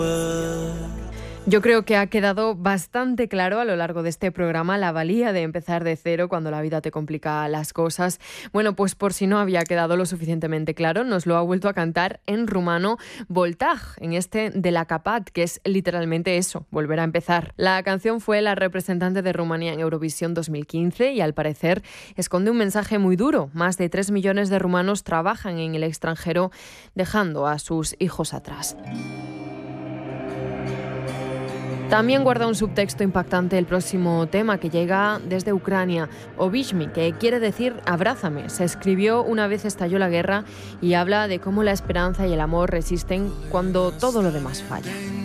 Yo creo que ha quedado bastante claro a lo largo de este programa la valía de empezar de cero cuando la vida te complica las cosas. Bueno, pues por si no había quedado lo suficientemente claro, nos lo ha vuelto a cantar en rumano Voltaj, en este de la Capat, que es literalmente eso, volver a empezar. La canción fue la representante de Rumanía en Eurovisión 2015 y al parecer esconde un mensaje muy duro. Más de 3 millones de rumanos trabajan en el extranjero dejando a sus hijos atrás. También guarda un subtexto impactante el próximo tema que llega desde Ucrania, Obishmi, que quiere decir abrázame. Se escribió una vez estalló la guerra y habla de cómo la esperanza y el amor resisten cuando todo lo demás falla.